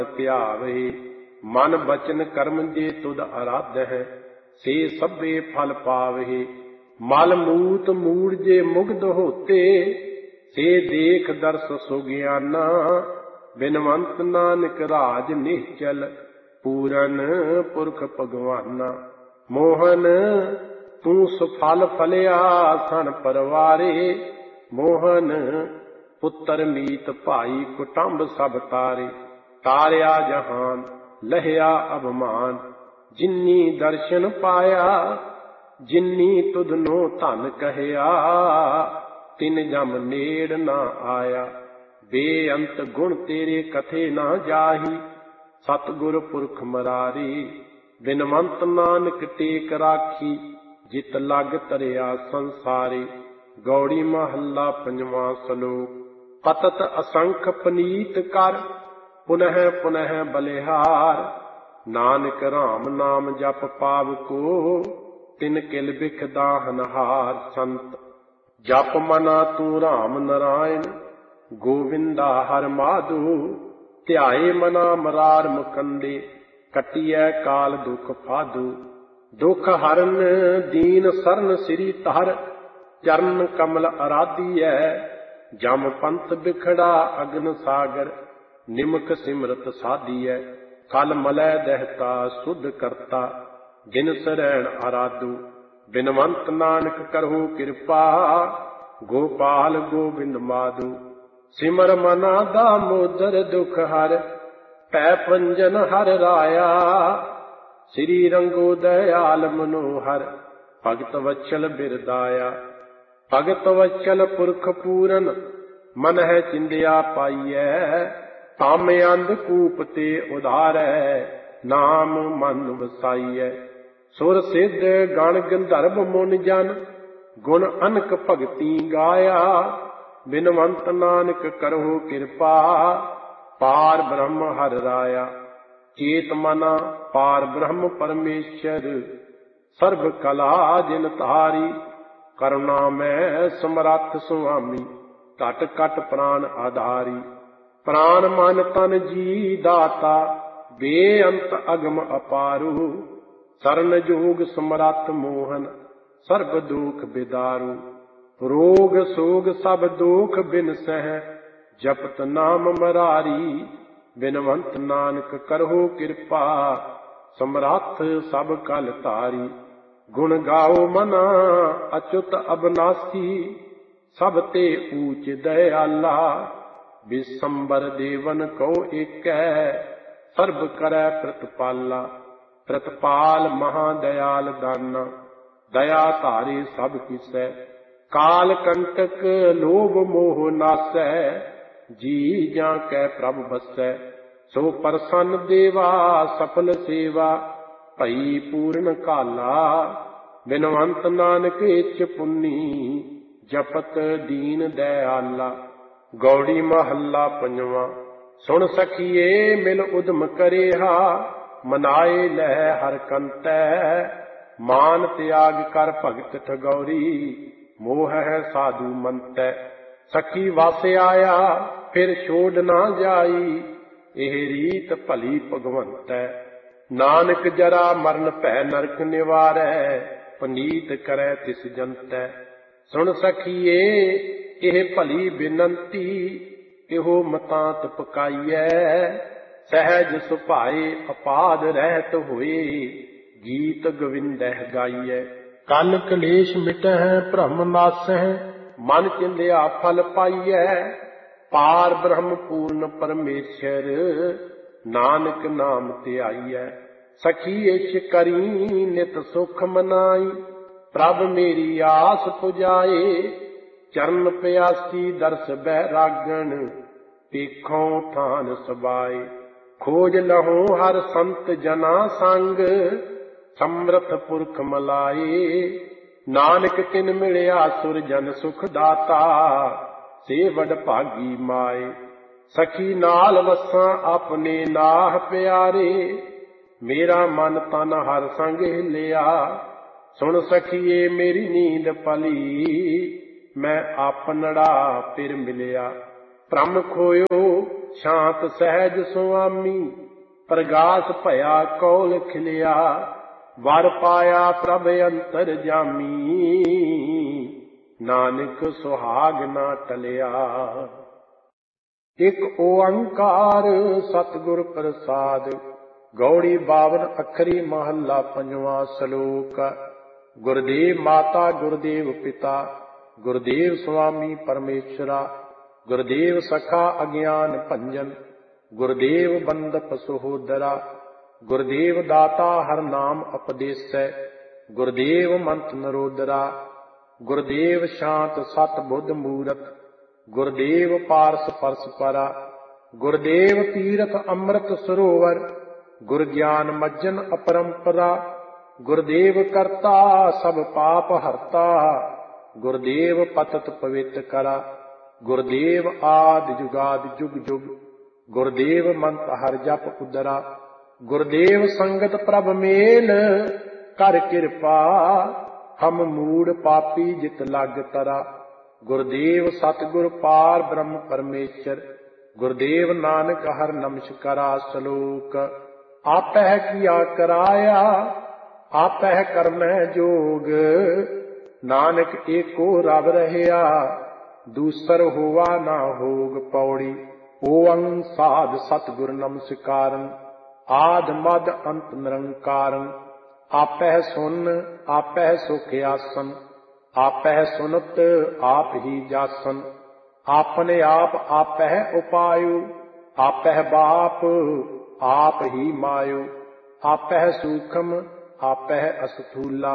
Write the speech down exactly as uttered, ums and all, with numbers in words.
ਧਿਆਵੇ। ਮਨ ਬਚਨ ਕਰਮ ਜੇ ਤੁਧ ਅਰਾਧਹਿ, ਸੇ ਸਭੇ ਫਲ ਪਾਵੇ। ਮਲ ਮੂਤ ਮੂੜ ਜੇ ਮੁਗਧ ਹੋਤੇ, ਸੇ ਦੇਖ ਦਰਸ ਸੁਗਿਆਨਾ। ਬਿਨਵੰਤ ਨਾਨਕ ਰਾਜ ਨਿਹਚਲ, ਪੂਰਨ ਪੁਰਖ ਭਗਵਾਨਾ। ਮੋਹਨ ਤੂੰ ਸੁਫਲ ਫਲਿਆ ਸਨ ਪਰਵਾਰੇ, ਮੋਹਨ ਪੁੱਤਰ ਮੀਤ ਭਾਈ ਕੁਟੰਬ ਸਭ ਤਾਰੇ। ਤਾਰਿਆ ਜਹਾਨ ਲਹਿਆ ਅਭਮਾਨ, ਜਿਨੀ ਦਰਸ਼ਨ ਪਾਇਆ। ਜਿਨੀ ਤੁਧਨੋ ਧਨ ਕਹਿਆ, ਤਿਨ ਜਮ ਨੇੜ ਨਾ ਆਇਆ। ਬੇਅੰਤ ਗੁਣ ਤੇਰੇ ਕਥੇ ਨਾ ਜਾਹੀ, ਸਤਿਗੁਰ ਪੁਰਖ ਮਰਾਰੀ। ਬਿਨਵੰਤ ਨਾਨਕ ਟੇਕ ਰਾਖੀ, ਜਿਤ ਲਗ ਤਰਿਆ ਸੰਸਾਰੇ। ਗੌੜੀ ਮਹੱਲਾ ਪੰਜਵਾਂ ਸ਼ਲੋਕ। ਪਤਤ ਅਸੰਖ ਪਨੀਤ ਕਰ, ਪੁਨਹ ਪੁਨਹ ਬਲਿਹਾਰ। ਨਾਨਕ ਰਾਮ ਨਾਮ ਜਪ ਪਾਵ ਕੋ, ਤਿਨ ਕਿਲ ਬਿਖ ਦਾਹਨਹਾਰ। ਸੰਤ ਜਪ ਮਨਾ ਤੂੰ ਰਾਮ ਨਰਾਇਣ, ਗੋਵਿੰਦਾ ਹਰਿ ਮਾਧੋ। ਧਿਆਏ ਮਨਾ ਮਰਾਰ ਮੁਕੰਦੇ, ਕੱਟੀਐ ਕਾਲ ਦੁਖ ਫਾਧੂ। ਦੁਖ ਹਰਨ ਦੀਨ ਸਰਨ ਸ੍ਰੀ ਧਰ, ਚਰਨ ਕਮਲ ਅਰਾਧੀਐ। ਜਮ ਪੰਥ ਬਿਖੜਾ ਅਗਨ ਸਾਗਰ, ਨਿਮਕ ਸਿਮਰਤ ਸਾਧੀਐ। ਕਲ ਮਲੈ ਦਹਿਤਾ ਸੁਧ ਕਰਤਾ, ਜਿਨ ਸਰੈਣ ਆਰਾਧੂ। ਬਿਨਵੰਤ ਨਾਨਕ ਕਰਹੁ ਕਿਰਪਾ, ਗੋਪਾਲ ਗੋਬਿੰਦ ਮਾਧੂ। ਸਿਮਰ ਮਨਾ ਦਾਮੋਦਰ ਦੁਖ ਹਰ, ਭੈ ਭੰਜਨ ਹਰਿ ਰਾਇਆ। ਸ੍ਰੀ ਰੰਗੋ ਦਇਆਲ ਮਨੋਹਰ, ਭਗਤ ਵਛਲ ਬਿਰਦਾਇਆ। ਭਗਤ ਵਛਲ ਪੁਰਖ ਪੂਰਨ, ਮਨ ਹੈ ਚਿੰਦਿਆ ਪਾਈਐ। ਧਮ ਅੰਧ ਕੂਪ ਤੇ ਉਧਾਰੈ, ਨਾਮ ਮਨ ਵਸਾਈਐ। ਸੁਰ ਸਿੱਧ ਗਣ ਗੰਧਰਵ ਮੁਨ ਜਨ, ਗੁਣ ਅਨਕ ਭਗਤੀ ਗਾਇਆ। ਬਿਨਵੰਤ ਨਾਨਕ ਕਰਹੁ ਕਿਰਪਾ, ਪਾਰ ਬ੍ਰਹਮ ਹਰਿ ਰਾਇਆ। ਚੇਤ ਮਨਾ ਪਾਰ ਬ੍ਰਹਮ ਪਰਮੇਸ਼ਰ, ਸਰਬ ਕਲਾ ਜਿਨ ਧਾਰੀ। ਕਰੁਣਾ ਮੈਂ ਸਮਰੱਥ ਸੁਆਮੀ, ਘਟ ਘਟ ਪ੍ਰਾਨ ਆਧਾਰੀ। ਪ੍ਰਾਨ ਮਨ ਤਨ ਜੀ ਦਾਤਾ, ਬੇਅੰਤ ਅਗਮ ਅਪਾਰੂ। ਸਰਨ ਜੋਗ ਸਮਰੱਥ ਮੋਹਨ, ਸਰਬ ਦੁਖ ਬਿਦਾਰੂ। ਰੋਗ ਸੋਗ ਸਭ ਦੁਖ ਬਿਨਸਹਿ, ਜਪਤ ਨਾਮ ਮਰਾਰੀ। ਬਿਨਵੰਤ ਨਾਨਕ ਕਰਹੁ ਕਿਰਪਾ, ਸਮਰੱਥ ਸਭ ਕਲ ਧਾਰੀ। ਗੁਣ ਗਾਓ ਮਨਾ ਅਚੁੱਤ ਅਬਨਾਸੀ, ਸਭ ਤੇ ਊਚ ਦਇਆਲਾ। ਬਿਸੰਬਰ ਦੇਵਨ ਕਉ ਏਕੈ, ਸਰਬ ਕਰੈ ਪ੍ਰਤਪਾਲਾ। ਪ੍ਰਤਪਾਲ ਮਹਾ ਦਇਆਲ ਦਾਨਾ, ਦਇਆ ਧਾਰੇ ਸਭ ਕਿਸੈ। ਕਾਲ ਕੰਟਕ ਲੋਭ ਮੋਹ ਨਾਸੈ, ਜੀ ਜਾਂ ਕੈ ਪ੍ਰਭ ਬਸੈ। ਸੋ ਪ੍ਰਸੰਨ ਦੇਵਾ ਸਫਲ ਸੇਵਾ, ਭਈ ਪੂਰਨ ਕਾਲਾ। ਬਿਨਵੰਤ ਨਾਨਕ ਇਛ ਪੁੰਨੀ, ਜਪਤ ਦੀਨ ਦਇਆਲਾ। ਗੌੜੀ ਮਹੱਲਾ ਪੰਜਵਾਂ। ਸੁਣ ਸਖੀਏ ਮਿਲ ਉਦਮ ਕਰੇਹਾ, ਮਨਾਏ ਲੈ ਹਰ ਕੰਤੈ। ਮਾਨ ਤਿਆਗ ਕਰ ਭਗਤ ਠਗੌਰੀ, ਮੋਹ ਹੈ ਸਾਧੂ ਮੰਤੈ। ਸਖੀ ਵਸ ਆਇਆ ਫਿਰ ਛੋੜ ਨਾ ਜਾਈ, ਇਹ ਰੀਤ ਭਲੀ ਭਗਵੰਤੈ। ਨਾਨਕ ਜਰਾ ਮਰਨ ਭੈ ਨਰਕ ਨਿਵਾਰੈ, ਪਨੀਤ ਕਰੈ ਤਿਸ ਜੰਤੈ। ਸੁਣ ਸਖੀਏ ਇਹ ਭਲੀ ਬੇਨੰਤੀ, ਇਹੋ ਮਤਾਂਤ ਪਕਾਈਐ। ਸਹਿਜ ਸੁਭਾਏ ਅਪਾਦ ਰਹਿਤ ਹੋਏ, ਗੀਤ ਗੋਵਿੰਦਹਿ ਗਾਈਐ। ਕਲ ਕਲੇਸ਼ ਮਿਟਹਿ ਭ੍ਰਮ ਨਾਸਹਿ, ਮਨ ਚਿੰਦਿਆ ਫਲ ਪਾਈਐ। ਪਾਰ ਬ੍ਰਹਮ ਪੂਰਨ ਪਰਮੇਸ਼ਰ, ਨਾਨਕ ਨਾਮ ਧਿਆਈਐ। ਸਖੀ ਇਛ ਕਰੀ ਨਿਤ ਸੁਖ ਮਨਾਈ, ਪ੍ਰਭ ਮੇਰੀ ਆਸ ਪੁਜਾਏ। ਚਰਨ ਪਿਆਸੀ ਦਰਸ ਬੈਰਾਗਣ, ਪੇਖੋਂ ਥਾਨ ਸਬਾਏ। ਖੋਜ ਲਹੋ ਹਰ ਸੰਤ ਜਨਾ ਸੰਗ, ਸਮਰਥ ਪੁਰਖ ਮਲਾਏ। ਨਾਨਕ ਕਿਨ ਮਿਲਿਆ ਸੁਰ ਜਨ ਸੁਖ ਦਾਤਾ, ਸੇ ਵਡ ਭਾਗੀ ਮਾਏ। ਸਖੀ ਨਾਲ ਵਸਾਂ ਆਪਣੇ ਨਾਹ ਪਿਆਰੇ, ਮੇਰਾ ਮਨ ਤਨ ਹਰ ਸੰਗ ਹਿਲਿਆ। ਸੁਣ ਸਖੀਏ ਮੇਰੀ ਨੀਂਦ ਪਲੀ, ਮੈਂ ਆਪਨੜਾ ਫਿਰ ਮਿਲਿਆ। ਭ੍ਰਮ ਖੋਇਓ ਸ਼ਾਂਤ ਸਹਿਜ ਸੁਆਮੀ, ਪ੍ਰਗਾਸ ਭਇਆ ਕੌਲ ਖਿਲਿਆ, ਵਰ ਪਾਇਆ ਪ੍ਰਭ ਅੰਤਰ ਜਾਮੀ, ਨਾਨਕ ਸੁਹਾਗ ਨਾ ਟਲਿਆ। ਇੱਕ ਓੰਕਾਰ ਸਤਿਗੁਰ ਪ੍ਰਸਾਦ, ਗੌੜੀ ਬਾਵਨ ਅੱਖਰੀ ਮਹੱਲਾ ਪੰਜਵਾਂ ਸ਼ਲੋਕ। ਗੁਰਦੇਵ ਮਾਤਾ ਗੁਰਦੇਵ ਪਿਤਾ, ਗੁਰਦੇਵ ਸੁਆਮੀ ਪਰਮੇਸ਼ਰਾ, ਗੁਰਦੇਵ ਸਖਾ ਅਗਿਆਨ ਭੰਜਨ, ਗੁਰਦੇਵ ਬੰਦਪ ਸਹੋਦਰਾ, ਗੁਰਦੇਵ ਦਾਤਾ ਹਰ ਨਾਮ ਉਪਦੇਸੈ, ਗੁਰਦੇਵ ਮੰਤ ਨਰੋਦਰਾ, ਗੁਰਦੇਵ ਸ਼ਾਂਤ ਸਤ ਬੁੱਧ ਮੂਰਤ, ਗੁਰਦੇਵ ਪਾਰਸ ਪਰਸ ਪਰਾ, ਗੁਰਦੇਵ ਤੀਰਥ ਅੰਮ੍ਰਿਤ ਸਰੋਵਰ, ਗੁਰ ਗਿਆਨ ਮੱਜਨ ਅਪਰੰਪਰਾ, ਗੁਰਦੇਵ ਕਰਤਾ ਸਭ ਪਾਪ ਹਰਤਾ, ਗੁਰਦੇਵ ਪਤਤ ਪਵਿੱਤ ਕਰਾ, ਗੁਰਦੇਵ ਆਦਿ ਜੁਗਾਦਿ ਜੁਗ ਜੁਗ, ਗੁਰਦੇਵ ਮੰਤ ਹਰ ਜਪ ਉਦਰਾ, ਗੁਰਦੇਵ ਸੰਗਤ ਪ੍ਰਭ ਮੇਲ, ਕਰ ਕਿਰਪਾ ਹਮ ਮੂੜ ਪਾਪੀ ਜਿਤ ਲਗ ਤਰਾ, ਗੁਰਦੇਵ ਸਤਿਗੁਰ ਪਾਰ ਬ੍ਰਹਮ ਪਰਮੇਸ਼ਰ, ਗੁਰਦੇਵ ਨਾਨਕ ਹਰ ਨਮਸਕਾਰਾ। ਸ਼ਲੋਕ। ਆਪਹਿ ਕੀਆ ਕਰਾਇਆ, ਆਪਹਿ ਕਰਮੈ ਜੋਗ, ਨਾਨਕ ਏਕੋ ਰਬ ਰਹਿਆ, ਦੂਸਰ ਹੋਵਾ ਨਾ ਹੋਗ। ਪੌੜੀ। ਓੰ ਸਾਧ ਸਤਿਗੁਰ ਨਮਸਕਾਰਨ, ਆਦ ਮਦ ਅੰਤ ਨਿਰੰਕਾਰਨ, ਆਪਹਿ ਸੁਨ ਆਪਹਿ ਸੁਖ ਆਸਨ, ਆਪਹਿ ਸੁਨਤ ਆਪ ਹੀ ਜਾਸਨ, ਆਪਣੇ ਆਪ ਆਪਹਿ ਉਪਾਯੁ, ਆਪਹਿ ਬਾਪ ਆਪ ਹੀ ਮਾਯੁ, ਆਪਹਿ ਸੂਖਮ ਆਪਹਿ ਅਸਥੂਲਾ,